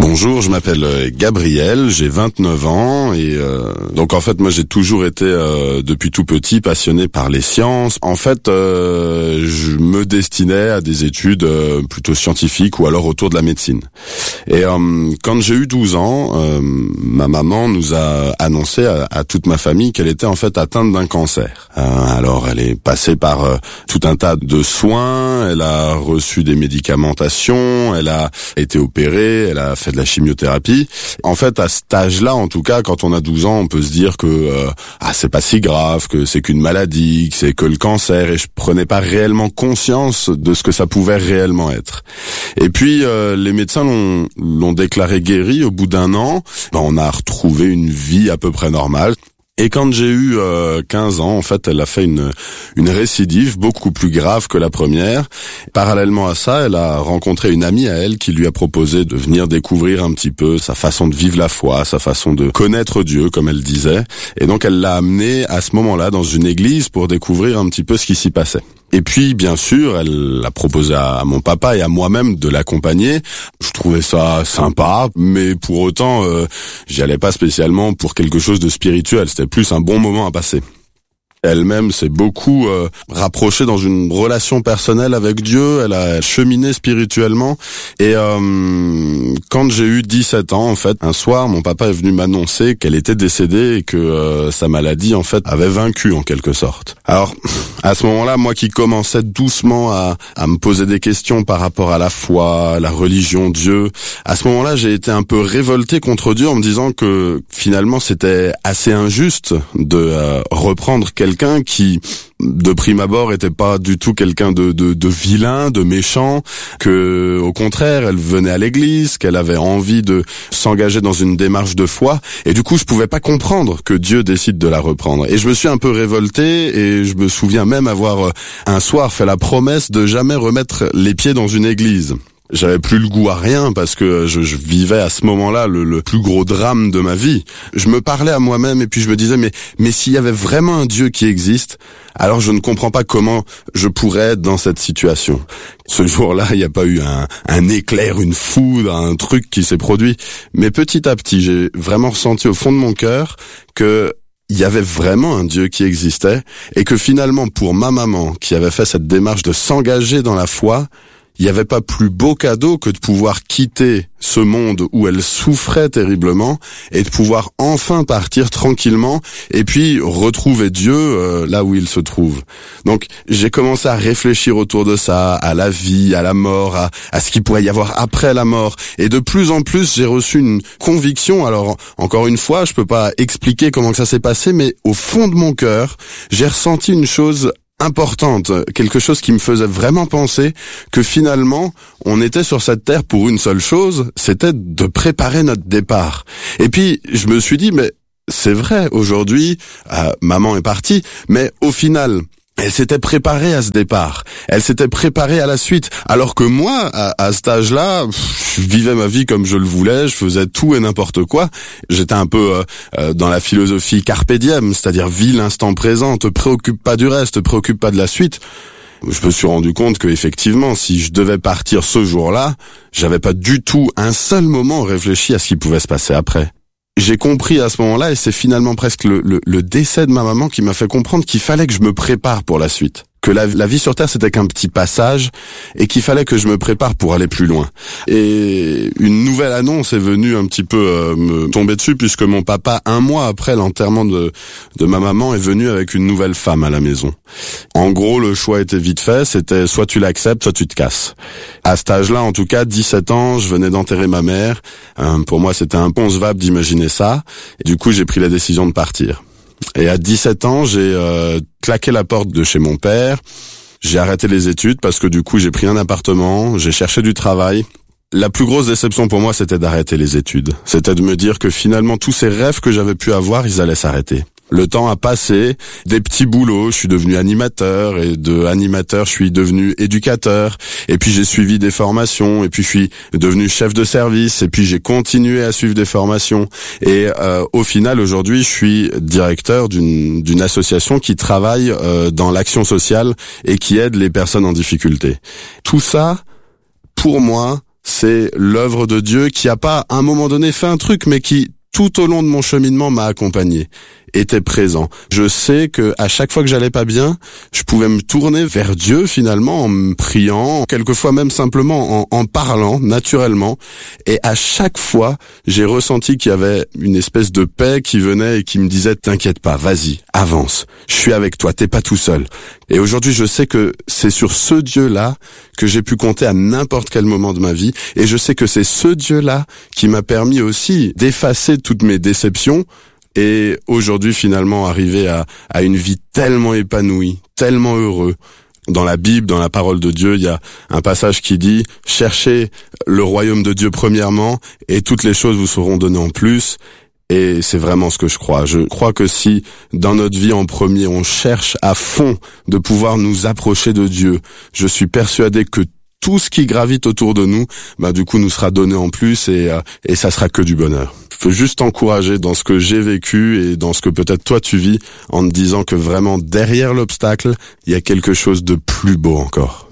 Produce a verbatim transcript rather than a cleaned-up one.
Bonjour, je m'appelle Gabriel, j'ai vingt-neuf ans et euh, donc en fait moi j'ai toujours été euh, depuis tout petit passionné par les sciences. En fait euh, je me destinais à des études euh, plutôt scientifiques ou alors autour de la médecine. Et euh, quand j'ai eu douze ans, euh, ma maman nous a annoncé à, à toute ma famille qu'elle était en fait atteinte d'un cancer. Euh, alors elle est passée par euh, tout un tas de soins, elle a reçu des médicamentations, elle a été opérée, elle a fait de la chimiothérapie. En fait, à cet âge-là, en tout cas, quand on a douze ans, on peut se dire que euh, ah c'est pas si grave, que c'est qu'une maladie, que c'est que le cancer, et je prenais pas réellement conscience de ce que ça pouvait réellement être. Et puis euh, les médecins l'ont, l'ont déclaré guéri au bout d'un an. Ben, on a retrouvé une vie à peu près normale. Et quand j'ai eu euh, quinze ans, en fait, elle a fait une une récidive beaucoup plus grave que la première. Parallèlement à ça, elle a rencontré une amie à elle qui lui a proposé de venir découvrir un petit peu sa façon de vivre la foi, sa façon de connaître Dieu, comme elle disait. Et donc, elle l'a amenée à ce moment-là dans une église pour découvrir un petit peu ce qui s'y passait. Et puis, bien sûr, elle a proposé à mon papa et à moi-même de l'accompagner. Je trouvais ça sympa, mais pour autant, euh, j'y allais pas spécialement pour quelque chose de spirituel. C'était plus un bon moment à passer. Elle-même s'est beaucoup euh, rapprochée dans une relation personnelle avec Dieu, elle a cheminé spirituellement et euh, quand j'ai eu dix-sept ans, en fait, un soir, mon papa est venu m'annoncer qu'elle était décédée et que euh, sa maladie, en fait, avait vaincu en quelque sorte. Alors, à ce moment-là, moi qui commençais doucement à, à me poser des questions par rapport à la foi, à la religion, Dieu, à ce moment-là, j'ai été un peu révolté contre Dieu en me disant que finalement, c'était assez injuste de euh, reprendre quelqu'un quelqu'un qui, de prime abord, était pas du tout quelqu'un de, de, de vilain, de méchant, que, au contraire, elle venait à l'église, qu'elle avait envie de s'engager dans une démarche de foi, et du coup, je pouvais pas comprendre que Dieu décide de la reprendre. Et je me suis un peu révolté, et je me souviens même avoir, un soir, fait la promesse de jamais remettre les pieds dans une église. J'avais plus le goût à rien parce que je, je vivais à ce moment-là le, le plus gros drame de ma vie. Je me parlais à moi-même et puis je me disais mais mais s'il y avait vraiment un Dieu qui existe, alors je ne comprends pas comment je pourrais être dans cette situation. Ce jour-là, il n'y a pas eu un, un éclair, une foudre, un truc qui s'est produit. Mais petit à petit, j'ai vraiment ressenti au fond de mon cœur que il y avait vraiment un Dieu qui existait et que finalement pour ma maman qui avait fait cette démarche de s'engager dans la foi, il n'y avait pas plus beau cadeau que de pouvoir quitter ce monde où elle souffrait terriblement et de pouvoir enfin partir tranquillement et puis retrouver Dieu euh, là où il se trouve. Donc j'ai commencé à réfléchir autour de ça, à la vie, à la mort, à, à ce qu'il pourrait y avoir après la mort. Et de plus en plus, j'ai reçu une conviction. Alors encore une fois, je peux pas expliquer comment que ça s'est passé, mais au fond de mon cœur, j'ai ressenti une chose importante, quelque chose qui me faisait vraiment penser que finalement on était sur cette terre pour une seule chose, c'était de préparer notre départ. Et puis je me suis dit mais c'est vrai, aujourd'hui euh, maman est partie, mais au final elle s'était préparée à ce départ, elle s'était préparée à la suite, alors que moi, à, à cet âge-là, je vivais ma vie comme je le voulais, je faisais tout et n'importe quoi. J'étais un peu euh, euh, dans la philosophie carpe diem, c'est-à-dire vis l'instant présent, te préoccupe pas du reste, te préoccupe pas de la suite. Je me suis rendu compte que effectivement, si je devais partir ce jour-là, j'avais pas du tout un seul moment réfléchi à ce qui pouvait se passer après. J'ai compris à ce moment-là, et c'est finalement presque le, le, le décès de ma maman qui m'a fait comprendre qu'il fallait que je me prépare pour la suite. Que la, la vie sur Terre, c'était qu'un petit passage, et qu'il fallait que je me prépare pour aller plus loin. Et une nouvelle annonce est venue un petit peu euh, me tomber dessus, puisque mon papa, un mois après l'enterrement de, de ma maman, est venu avec une nouvelle femme à la maison. En gros, le choix était vite fait, c'était soit tu l'acceptes, soit tu te casses. À cet âge-là, en tout cas, dix-sept ans, je venais d'enterrer ma mère. Euh, pour moi, c'était inconcevable d'imaginer ça. Et du coup, j'ai pris la décision de partir. Et à dix-sept ans, j'ai euh, claqué la porte de chez mon père. J'ai arrêté les études parce que du coup, j'ai pris un appartement, j'ai cherché du travail. La plus grosse déception pour moi, c'était d'arrêter les études. C'était de me dire que finalement, tous ces rêves que j'avais pu avoir, ils allaient s'arrêter. Le temps a passé, des petits boulots, je suis devenu animateur, et de animateur, je suis devenu éducateur, et puis j'ai suivi des formations, et puis je suis devenu chef de service, et puis j'ai continué à suivre des formations, et euh, au final, aujourd'hui, je suis directeur d'une d'une association qui travaille euh, dans l'action sociale et qui aide les personnes en difficulté. Tout ça, pour moi, c'est l'œuvre de Dieu qui a pas, à un moment donné, fait un truc, mais qui, tout au long de mon cheminement, m'a accompagné, était présent. Je sais que à chaque fois que j'allais pas bien, je pouvais me tourner vers Dieu finalement en me priant, quelquefois même simplement en, en parlant naturellement. Et à chaque fois, j'ai ressenti qu'il y avait une espèce de paix qui venait et qui me disait « T'inquiète pas, vas-y, avance, je suis avec toi, t'es pas tout seul ». Et aujourd'hui, je sais que c'est sur ce Dieu-là que j'ai pu compter à n'importe quel moment de ma vie. Et je sais que c'est ce Dieu-là qui m'a permis aussi d'effacer toutes mes déceptions et aujourd'hui finalement arriver à, à une vie tellement épanouie, tellement heureux. Dans la Bible, dans la parole de Dieu, il y a un passage qui dit « Cherchez le royaume de Dieu premièrement et toutes les choses vous seront données en plus ». Et c'est vraiment ce que je crois. Je crois que si, dans notre vie en premier, on cherche à fond de pouvoir nous approcher de Dieu, je suis persuadé que tout ce qui gravite autour de nous, bah du coup, nous sera donné en plus et, euh, et ça sera que du bonheur. Je veux juste t'encourager dans ce que j'ai vécu et dans ce que peut-être toi tu vis en te disant que vraiment derrière l'obstacle, il y a quelque chose de plus beau encore.